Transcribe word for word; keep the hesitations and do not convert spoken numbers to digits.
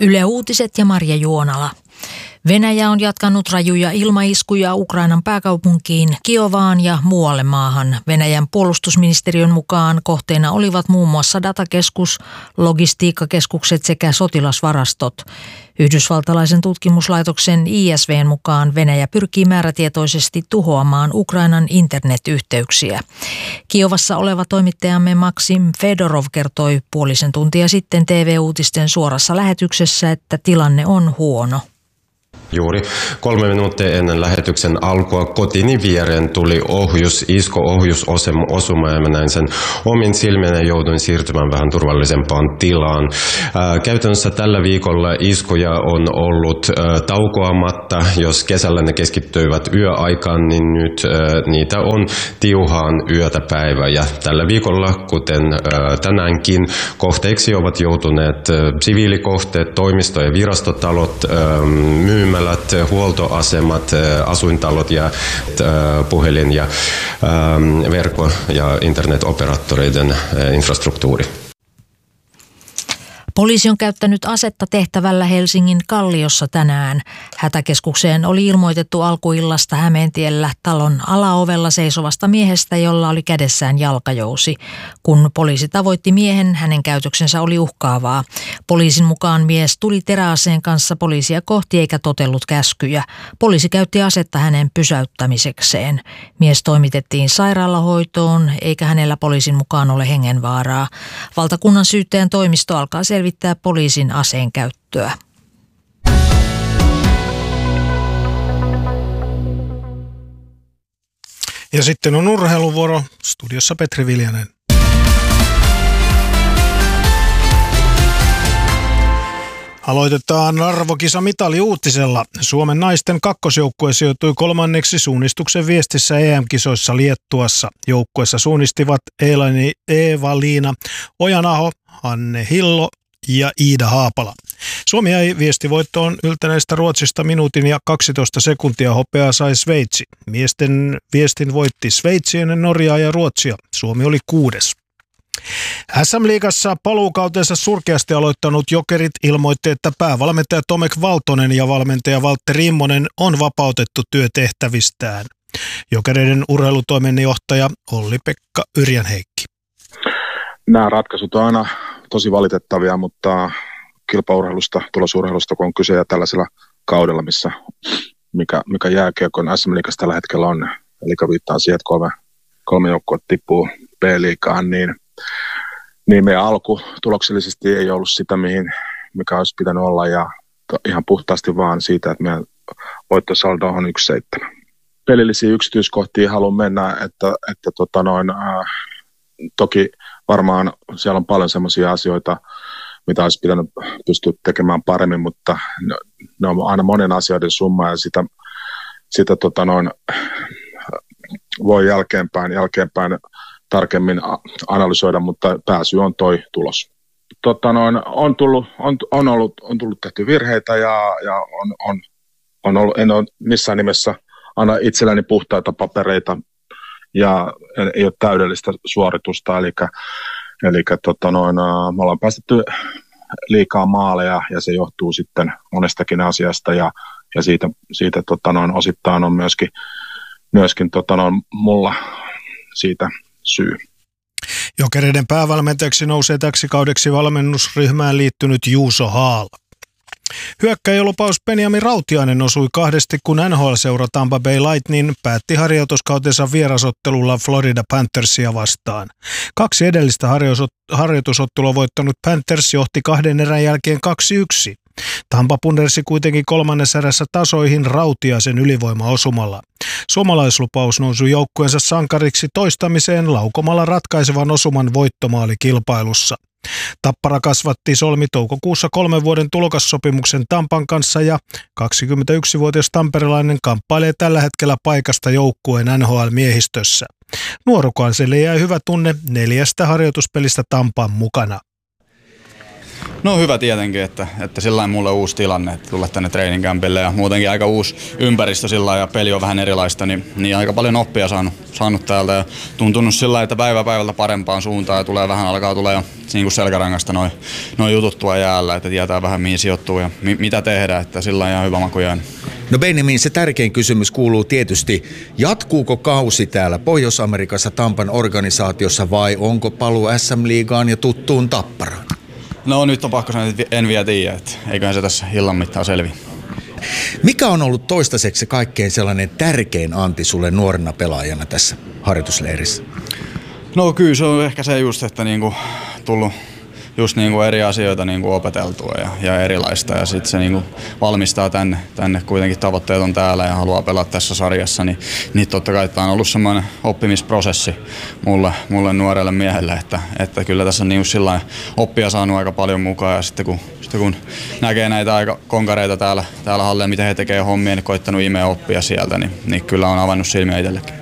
Yle Uutiset ja Marja Juonala. Venäjä on jatkanut rajuja ilmaiskuja Ukrainan pääkaupunkiin Kiovaan ja muualle maahan. Venäjän puolustusministeriön mukaan kohteena olivat muun muassa datakeskus, logistiikkakeskukset sekä sotilasvarastot. Yhdysvaltalaisen tutkimuslaitoksen I S V:n mukaan Venäjä pyrkii määrätietoisesti tuhoamaan Ukrainan internetyhteyksiä. Kiovassa oleva toimittajamme Maksim Fedorov kertoi puolisen tuntia sitten T V-uutisten suorassa lähetyksessä, että tilanne on huono. Juuri kolme minuuttia ennen lähetyksen alkua kotini viereen tuli ohjus, isko-ohjusosuma ja mä näin sen omin silmin ja jouduin siirtymään vähän turvallisempaan tilaan. Ää, käytännössä tällä viikolla iskoja on ollut ää, taukoamatta. Jos kesällä ne keskittyivät yöaikaan, niin nyt ää, niitä on tiuhaan yötä päivä. Ja tällä viikolla, kuten ää, tänäänkin, kohteiksi ovat joutuneet ää, siviilikohteet, toimisto- ja virastotalot, ää, myymälät, huoltoasemat, asuintalot ja puhelin- ja verkko- ja internetoperaattoreiden infrastruktuuri. Poliisi on käyttänyt asetta tehtävällä Helsingin Kalliossa tänään. Hätäkeskukseen oli ilmoitettu alkuillasta Hämeentiellä talon alaovella seisovasta miehestä, jolla oli kädessään jalkajousi. Kun poliisi tavoitti miehen, hänen käytöksensä oli uhkaavaa. Poliisin mukaan mies tuli teräaseen kanssa poliisia kohti eikä totellut käskyjä. Poliisi käytti asetta hänen pysäyttämisekseen. Mies toimitettiin sairaalahoitoon, eikä hänellä poliisin mukaan ole hengenvaaraa. Valtakunnan syyttäjän toimisto alkaa selvittää selvittää poliisin aseen käyttöä. Ja sitten on urheiluvuoro. Studiossa Petri Viljanen. Aloitetaan arvokisa mitaliuutisella. Suomen naisten kakkosjoukkue sijoittui kolmanneksi suunnistuksen viestissä E M-kisoissa Liettuassa. Joukkueessa suunnistivat Eeva-Liina Ojanaho, Anne Hillo ja Iida Haapala. Suomi jäi viestivoittoon yltäneestä Ruotsista minuutin ja kaksitoista sekuntia, hopeaa sai Sveitsi. Miesten viestin voitti Sveitsi ennen Norjaa ja Ruotsia. Suomi oli kuudes. S M-liigassa paluukautensa surkeasti aloittanut Jokerit ilmoitti, että päävalmentaja Tomek Valtonen ja valmentaja Valtteri Immonen on vapautettu työtehtävistään. Jokereiden urheilutoimenjohtaja Olli-Pekka Yrjänheikki. Nämä ratkaisut on aina tosi valitettavia, mutta kilpaurheilusta, tulosurheilusta kun on kyse ja tällaisella kaudella, missä mikä, mikä jääkiekon S M-liigassa tällä hetkellä on, eli viittaan siihen, että kolme, kolme joukkuetta tippuu B-liigaan, niin, niin meidän alku tuloksellisesti ei ollut sitä, mihin, mikä olisi pitänyt olla, ja to, ihan puhtaasti vaan siitä, että meidän voittosaldo on yksi seitsemän. Pelillisiä yksityiskohtia haluan mennä, että, että tota noin, äh, toki varmaan siellä on paljon sellaisia asioita, mitä olisi pitänyt pystyä tekemään paremmin, mutta ne, ne on aina monen asioiden summa ja sitä, sitä tota noin, voi jälkeenpäin, jälkeenpäin tarkemmin analysoida, mutta pääsy on toi tulos. Tota noin, on, tullut, on, on, ollut, on tullut tehty virheitä ja, ja on, on, on ollut, en ole missään nimessä anna itselläni puhtaita papereita ja ei ole täydellistä suoritusta, eli, eli tota noin, me ollaan päästetty liikaa maaleja ja se johtuu sitten monestakin asiasta ja, ja siitä, siitä tota noin, osittain on myöskin, myöskin tota noin, mulla siitä syy. Jokereiden päävalmentajaksi nousee täksi kaudeksi valmennusryhmään liittynyt Juuso Haala. Hyökkäjälupaus Benjamin Rautiainen osui kahdesti, kun N H L-seura Tampa Bay Lightning päätti harjoituskautensa vierasottelulla Florida Panthersia vastaan. Kaksi edellistä harjoitusottelua voittanut Panthers johti kahden erän jälkeen kaksi yksi. Tampa punnersi kuitenkin kolmannessa erässä tasoihin Rautiaisen ylivoimaosumalla. Suomalaislupaus nousui joukkueensa sankariksi toistamiseen laukomalla ratkaisevan osuman voittomaali kilpailussa. Tappara kasvatti solmi toukokuussa kolmen vuoden tulokassopimuksen Tampan kanssa ja kaksikymmentäyksivuotias tamperelainen kamppailee tällä hetkellä paikasta joukkueen N H L-miehistössä. Nuorukaiselle jäi hyvä tunne neljästä harjoituspelistä Tampan mukana. No hyvä tietenkin, että, että sillä mulle uusi tilanne, että tulla tänne training campille ja muutenkin aika uusi ympäristö sillä ja peli on vähän erilaista, niin, niin aika paljon oppia saanut, saanut täältä ja tuntunut sillä, että päivä päivältä parempaan suuntaan ja tulee vähän alkaa tulee jo niin kuin selkärangasta noin noi jutut tuo jäällä, että tietää vähän mihin sijoittuu ja mi, mitä tehdä, että sillä on ihan hyvä maku jäänyt. No Benjamin, se tärkein kysymys kuuluu tietysti, jatkuuko kausi täällä Pohjois-Amerikassa Tampan organisaatiossa vai onko paluu äs äm-liigaan ja tuttuun Tapparaan? No nyt on pakko sanoa, että en vielä tiedä, että eiköhän se tässä illan mittaan selviä. Mikä on ollut toistaiseksi kaikkein sellainen tärkein anti sulle nuorena pelaajana tässä harjoitusleirissä? No kyllä se on ehkä se just, että niinku tullut just niinku eri asioita niinku opeteltua ja, ja erilaista ja sitten se niinku valmistaa tänne, tänne kuitenkin tavoitteet on täällä ja haluaa pelata tässä sarjassa, niin, niin totta kai tämä on ollut semmoinen oppimisprosessi mulle, mulle nuorelle miehelle, että, että kyllä tässä on niinku sillain oppia saanut aika paljon mukaan ja sitten kun, sitten kun näkee näitä aika konkareita täällä, täällä halleen, miten he tekee hommia, niin koittanut imeä oppia sieltä, niin, niin kyllä on avannut silmiä itsellekin.